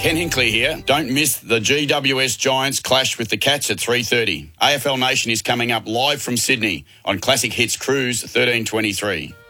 Ken Hinkley here. Don't miss the GWS Giants clash with the Cats at 3:30. AFL Nation is coming up live from Sydney on Classic Hits Cruise 1323.